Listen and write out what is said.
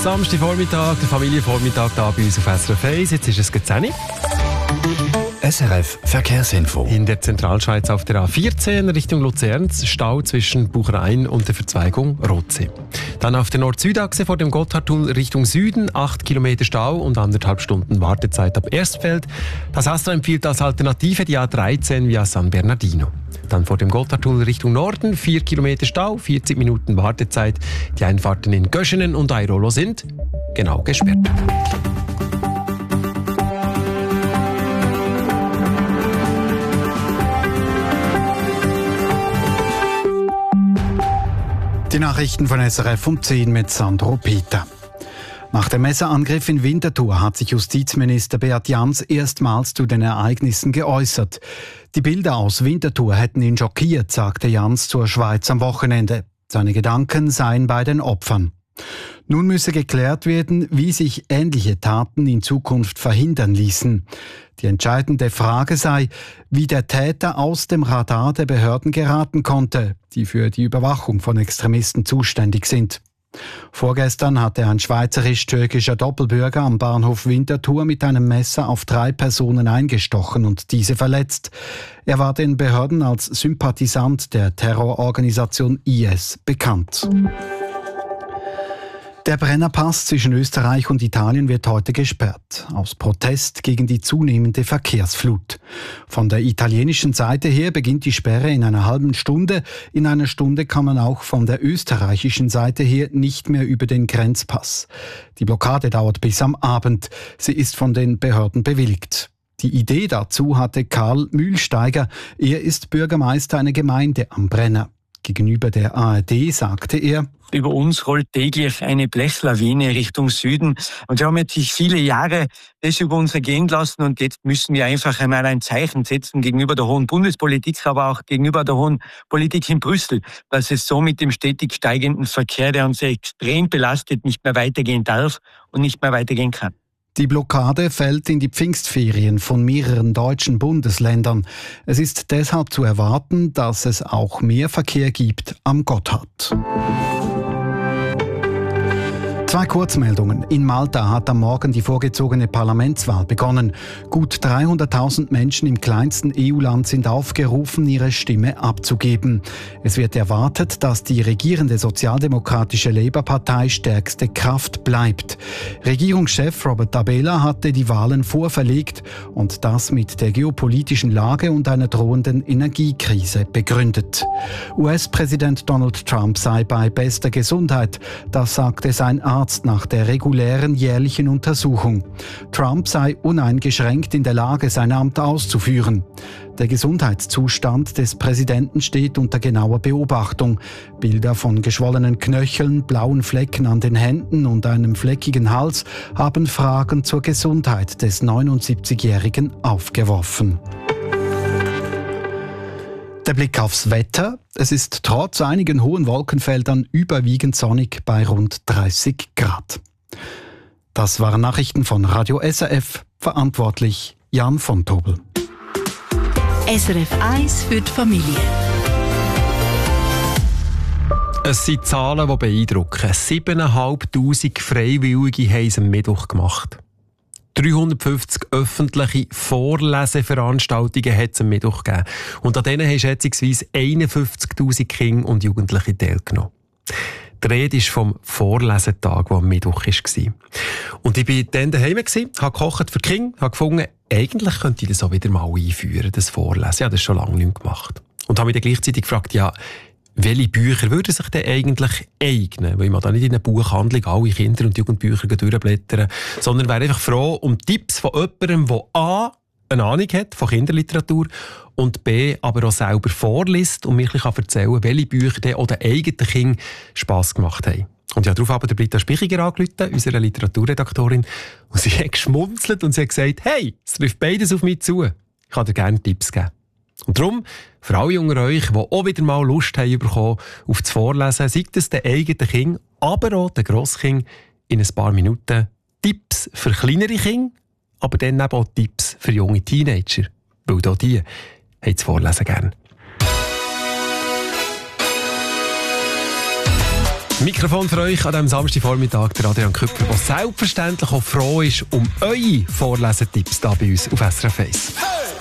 Samstagvormittag, der Familienvormittag hier bei uns auf SRF 1. Jetzt ist es 10 Uhr. SRF Verkehrsinfo. In der Zentralschweiz auf der A14 Richtung Luzern Stau zwischen Buchrein und der Verzweigung Rotsee. Dann auf der Nord-Süd-Achse vor dem Gotthardtunnel Richtung Süden 8 Kilometer Stau und 1,5 Stunden Wartezeit ab Erstfeld. Das ASTRA empfiehlt als Alternative die A13 via San Bernardino. Dann vor dem Gotthardtunnel Richtung Norden 4 Kilometer Stau, 40 Minuten Wartezeit. Die Einfahrten in Göschenen und Airolo sind genau gesperrt. Die Nachrichten von SRF um 10 mit Sandro Peter. Nach dem Messerangriff in Winterthur hat sich Justizminister Beat Jans erstmals zu den Ereignissen geäußert. Die Bilder aus Winterthur hätten ihn schockiert, sagte Jans zur Schweiz am Wochenende. Seine Gedanken seien bei den Opfern. Nun müsse geklärt werden, wie sich ähnliche Taten in Zukunft verhindern ließen. Die entscheidende Frage sei, wie der Täter aus dem Radar der Behörden geraten konnte, die für die Überwachung von Extremisten zuständig sind. Vorgestern hatte ein schweizerisch-türkischer Doppelbürger am Bahnhof Winterthur mit einem Messer auf 3 Personen eingestochen und diese verletzt. Er war den Behörden als Sympathisant der Terrororganisation IS bekannt. Der Brennerpass zwischen Österreich und Italien wird heute gesperrt, aus Protest gegen die zunehmende Verkehrsflut. Von der italienischen Seite her beginnt die Sperre in einer halben Stunde. In einer Stunde kann man auch von der österreichischen Seite her nicht mehr über den Grenzpass. Die Blockade dauert bis am Abend. Sie ist von den Behörden bewilligt. Die Idee dazu hatte Karl Mühlsteiger. Er ist Bürgermeister einer Gemeinde am Brenner. Gegenüber der ARD sagte er: Über uns rollt täglich eine Blechlawine Richtung Süden. Und wir haben jetzt viele Jahre das über uns ergehen lassen. Und jetzt müssen wir einfach einmal ein Zeichen setzen gegenüber der hohen Bundespolitik, aber auch gegenüber der hohen Politik in Brüssel, dass es so mit dem stetig steigenden Verkehr, der uns extrem belastet, nicht mehr weitergehen darf und nicht mehr weitergehen kann. Die Blockade fällt in die Pfingstferien von mehreren deutschen Bundesländern. Es ist deshalb zu erwarten, dass es auch mehr Verkehr gibt am Gotthard. 2 Kurzmeldungen. In Malta hat am Morgen die vorgezogene Parlamentswahl begonnen. Gut 300.000 Menschen im kleinsten EU-Land sind aufgerufen, ihre Stimme abzugeben. Es wird erwartet, dass die regierende sozialdemokratische Labour-Partei stärkste Kraft bleibt. Regierungschef Robert Abela hatte die Wahlen vorverlegt und das mit der geopolitischen Lage und einer drohenden Energiekrise begründet. US-Präsident Donald Trump sei bei bester Gesundheit. Das sagte sein Arzt nach der regulären jährlichen Untersuchung. Trump sei uneingeschränkt in der Lage, sein Amt auszuführen. Der Gesundheitszustand des Präsidenten steht unter genauer Beobachtung. Bilder von geschwollenen Knöcheln, blauen Flecken an den Händen und einem fleckigen Hals haben Fragen zur Gesundheit des 79-Jährigen aufgeworfen. Der Blick aufs Wetter. Es ist trotz einigen hohen Wolkenfeldern überwiegend sonnig bei rund 30 Grad. Das waren Nachrichten von Radio SRF. Verantwortlich Jan von Tobel. SRF 1 für die Familie. Es sind Zahlen, die beeindrucken. 7'500 Freiwillige haben es am Mittwoch gemacht. 350 öffentliche Vorleseveranstaltungen hat es am Mittwoch gegeben. Und an denen haben schätzungsweise 51'000 Kinder und Jugendliche teilgenommen. Die Rede ist vom Vorlesetag, der am Mittwoch war. Und ich war dann daheim, habe gekocht für die Kinder, habe gefunden, eigentlich könnte ich das auch wieder mal einführen, das Vorlesen. Ich habe das schon lange nicht mehr gemacht. Und habe mich dann gleichzeitig gefragt, ja, welche Bücher würden sich denn eigentlich eignen? Weil man da nicht in einer Buchhandlung alle Kinder- und Jugendbücher durchblättern, sondern wäre einfach froh um Tipps von jemandem, der A, eine Ahnung hat von Kinderliteratur und B, aber auch selber vorliest und mir ein bisschen erzählen kann, welche Bücher den auch den eigenen Kindern Spass gemacht haben. Und ich habe darauf aber Britta Spichiger angerufen, unsere Literaturredaktorin, und sie hat geschmunzelt und sie hat gesagt, hey, es trifft beides auf mich zu. Ich kann dir gerne Tipps geben. Und darum, für alle unter euch, die auch wieder mal Lust haben bekommen, auf das Vorlesen, sei es den eigenen Kindern, aber auch den Grosskindern, in ein paar Minuten Tipps für kleinere Kinder, aber dann eben auch Tipps für junge Teenager. Weil auch die haben das Vorlesen gerne. Mikrofon für euch an diesem Samstagvormittag, der Adrian Küpfer, der selbstverständlich auch froh ist um eure Vorlesetipps hier bei uns auf SRF 1.